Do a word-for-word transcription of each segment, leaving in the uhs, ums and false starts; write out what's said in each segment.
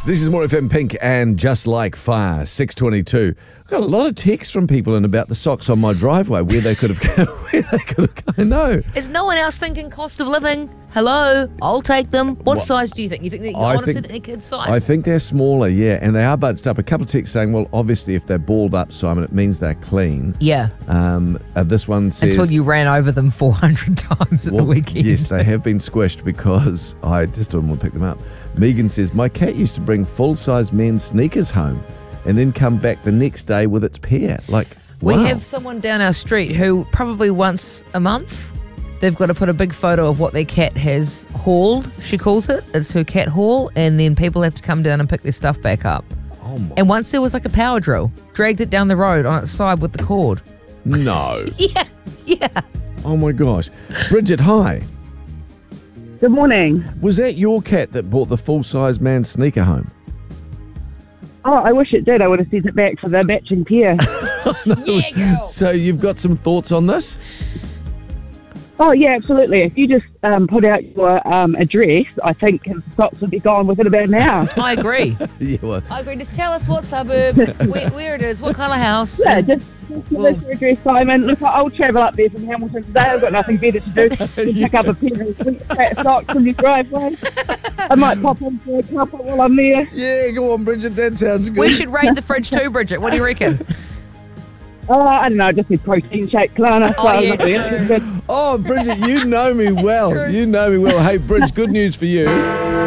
This is More F M Pink and Just Like Fire, six twenty-two. I've got a lot of texts from people in about the socks on my driveway, where they could have where they could have gone. No. Is no one else thinking cost of living? Hello, I'll take them. What, what size do you think? You think that I honestly think, a kid's size? I think they're smaller, yeah, and they are bunched up. A couple of texts saying, well, obviously if they're balled up, Simon, it means they're clean. Yeah. Um, uh, this one says... Until you ran over them four hundred times at well, the weekend. Yes, they have been squished because I just didn't want to pick them up. Megan says, my cat used to bring full-size men's sneakers home and then come back the next day with its pair. Like, wow. We have someone down our street who probably once a month, they've got to put a big photo of what their cat has hauled, she calls it. It's her cat haul, and then people have to come down and pick their stuff back up. Oh my. And once there was like a power drill, dragged it down the road on its side with the cord. No. Yeah, yeah. Oh my gosh. Bridget, hi. Good morning. Was that your cat that brought the full-size man's sneaker home? Oh, I wish it did. I would have sent it back for the matching pair. No. Yeah, girl. So you've got some thoughts on this? Oh, yeah, absolutely. If you just um, put out your um, address, I think his socks would be gone within about an hour. I agree. Yeah, well, I agree. Just tell us what suburb, where, where it is, what colour house. Yeah, and- just, just give Well- us your address, Simon. Look, I'll travel up there from Hamilton today. I've got nothing better to do than pick up a pair of sweet fat socks from your driveway. I might pop in for a couple while I'm there. yeah, go on, Bridget. That sounds good. We should raid the fridge too, Bridget. What do you reckon? Oh, I don't know, just a protein shake, Klana. Oh, yeah, nothing true. else is good. Oh, Bridget, you know me well. True. You know me well. Hey, Bridge, good news for you.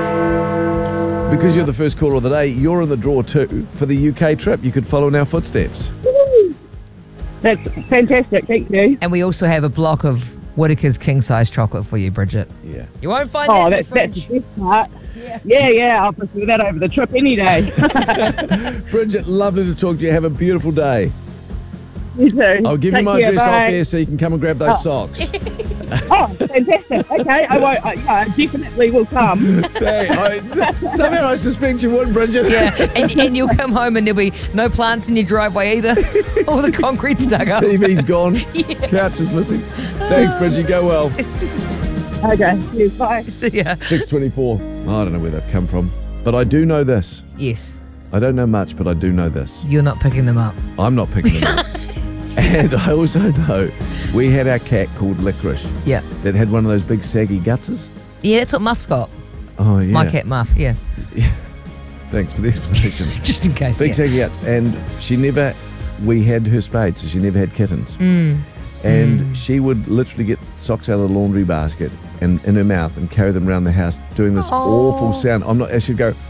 Because you're the first caller of the day, you're in the draw too for the U K trip. You could follow in our footsteps. That's fantastic, thank you. And we also have a block of Whittaker's king-size chocolate for you, Bridget. Yeah. You won't find Oh, that in that's, the that's fridge. the best part. Yeah. Yeah, yeah, I'll pursue that over the trip any day. Bridget, lovely to talk to you. Have a beautiful day. You too. I'll give Take you my care, address bye. off here so you can come and grab those socks. Oh, fantastic. Okay, I won't. I, yeah, I definitely will come. Hey, I, somehow I suspect you would, Bridget. Yeah, and, and you'll come home and there'll be no plants in your driveway either. All the concrete's dug up. T V's gone. Yeah. Couch is missing. Thanks, Bridget. Go well. Okay, cheers, bye. See ya. six twenty-four. I don't know where they've come from. But I do know this. Yes, I don't know much, but I do know this. you're not picking them up. I'm not picking them up. And I also know we had our cat called Licorice Yeah. that had one of those big saggy gutses. Yeah, that's what Muff's got. Oh, yeah. My cat Muff, yeah. Thanks for the explanation. Just in case. Big yeah. saggy guts. And she never, we had her spayed, so she never had kittens. Mm. And Mm. she would literally get socks out of the laundry basket and in her mouth and carry them around the house doing this Oh. awful sound. I'm not, she'd go,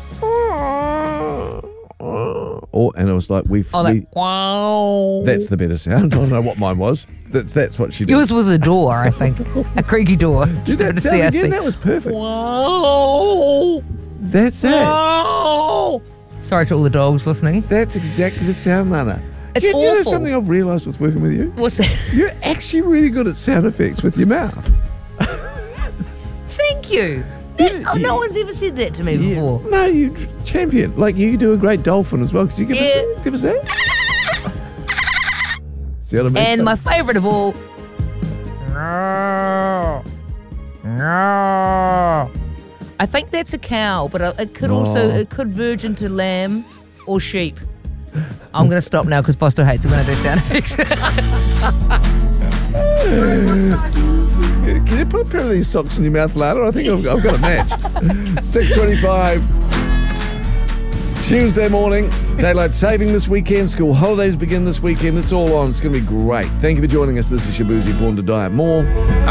oh, and it was like, we, Oh, we like, wow. that's the better sound. I don't know what mine was. That's that's what she did. Yours was a door, I think. A creaky door. Did Just a bit that of sound C R C. again? That was perfect. Wow. That's it. Wow. Sorry to all the dogs listening. That's exactly the sound, Lana. It's you, you know awful. something I've realised with working with you? What's that? You're actually really good at sound effects with your mouth. Thank you. That- oh, no one's ever said that to me Yeah. before. No, you champion. Like you do a great dolphin as well. Could you give Yeah. us give us that? See what I mean? And my favourite of all. No. No. I think that's a cow, but it could also, Oh. it could verge into lamb or sheep. I'm going to stop now because Bosto hates it when I do sound effects. Can you put a pair of these socks in your mouth, Lana? I think I've, I've got a match. six twenty-five. Tuesday morning, daylight saving this weekend, school holidays begin this weekend. It's all on. It's going to be great. Thank you for joining us. This is Shabuzi, Born to Diet More.